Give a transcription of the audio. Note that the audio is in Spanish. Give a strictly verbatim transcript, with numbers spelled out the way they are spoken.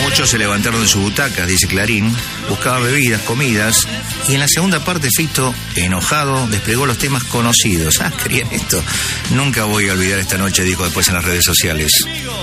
Muchos se levantaron de sus butacas, dice Clarín, buscaban bebidas, comidas, y en la segunda parte Fito, enojado, desplegó los temas conocidos. Ah, querían esto. Nunca voy a olvidar esta noche, dijo después en las redes sociales.